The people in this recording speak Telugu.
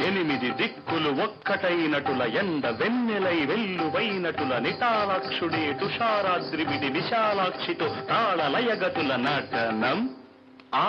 ఎనిమిది దిక్కులు ఒక్కటైనటుల ఎండ వెన్నెలై వెల్లువైనటుల నిటాలాక్షుడే తుషారాద్రిమిడి విశాలాక్షితో తాళలయగతుల నటనం